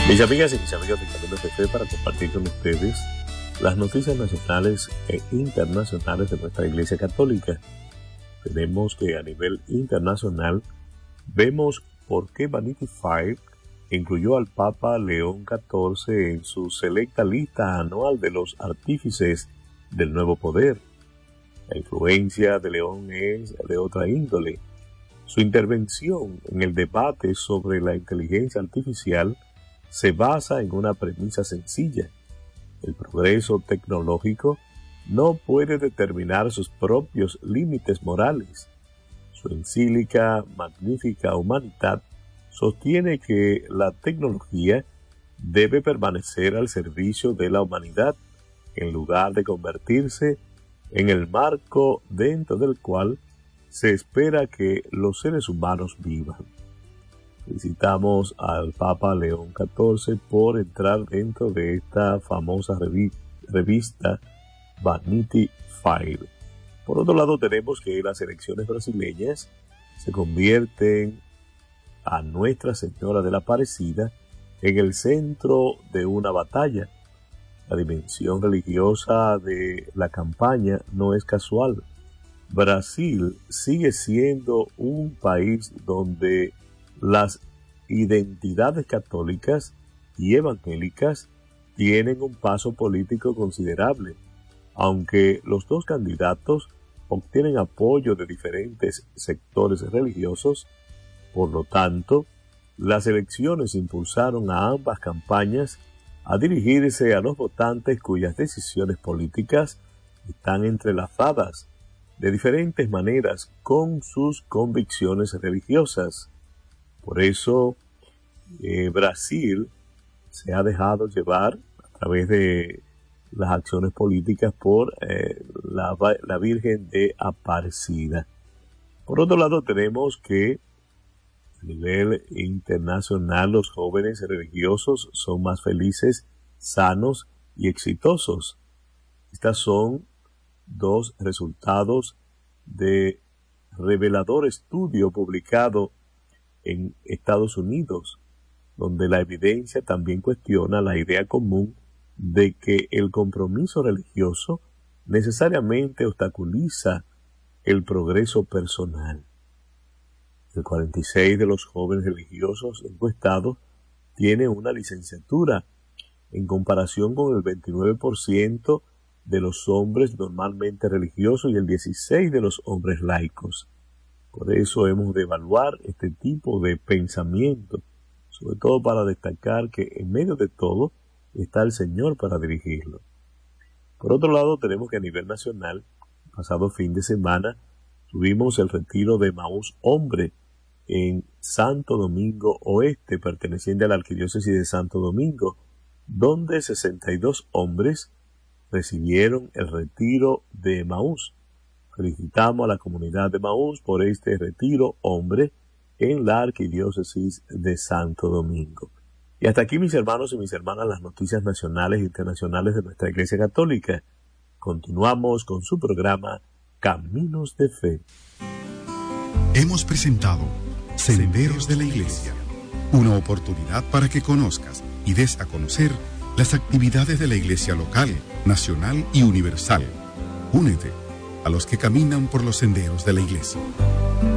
Mis amigas y mis amigos de Camino de Fe, para compartir con ustedes las noticias nacionales e internacionales de nuestra Iglesia Católica. Tenemos que a nivel internacional vemos por qué Vanity Fair incluyó al Papa León XIV en su selecta lista anual de los artífices del nuevo poder. La influencia de León es de otra índole. Su intervención en el debate sobre la inteligencia artificial se basa en una premisa sencilla. El progreso tecnológico no puede determinar sus propios límites morales. Su encíclica Magnificat Humanitas sostiene que la tecnología debe permanecer al servicio de la humanidad, en lugar de convertirse en el marco dentro del cual se espera que los seres humanos vivan. Felicitamos al Papa León XIV por entrar dentro de esta famosa revista Vanity Fair. Por otro lado, tenemos que las elecciones brasileñas se convierten a Nuestra Señora de la Aparecida en el centro de una batalla. La dimensión religiosa de la campaña no es casual. Brasil sigue siendo un país donde las identidades católicas y evangélicas tienen un paso político considerable, aunque los dos candidatos obtienen apoyo de diferentes sectores religiosos. Por lo tanto, las elecciones impulsaron a ambas campañas a dirigirse a los votantes cuyas decisiones políticas están entrelazadas de diferentes maneras con sus convicciones religiosas. Por eso, Brasil se ha dejado llevar a través de las acciones políticas por la Virgen de Aparecida. Por otro lado, tenemos que a nivel internacional los jóvenes religiosos son más felices, sanos y exitosos. Estas son dos resultados de revelador estudio publicado en Estados Unidos, donde la evidencia también cuestiona la idea común de que el compromiso religioso necesariamente obstaculiza el progreso personal. El 46% de los jóvenes religiosos encuestados tiene una licenciatura, en comparación con el 29% de los hombres normalmente religiosos y el 16% de los hombres laicos. Por eso hemos de evaluar este tipo de pensamiento, sobre todo para destacar que en medio de todo está el Señor para dirigirlo. Por otro lado, tenemos que a nivel nacional, pasado fin de semana, tuvimos el retiro de Emaús Hombre en Santo Domingo Oeste, perteneciente a la Arquidiócesis de Santo Domingo, donde 62 hombres recibieron el retiro de Emaús. Felicitamos a la comunidad de Emaús por este retiro hombre en la Arquidiócesis de Santo Domingo. Y hasta aquí, mis hermanos y mis hermanas, las noticias nacionales e internacionales de nuestra Iglesia Católica. Continuamos con su programa Caminos de Fe. Hemos presentado Senderos de la Iglesia, una oportunidad para que conozcas y des a conocer las actividades de la Iglesia local, nacional y universal. Únete a los que caminan por los senderos de la Iglesia.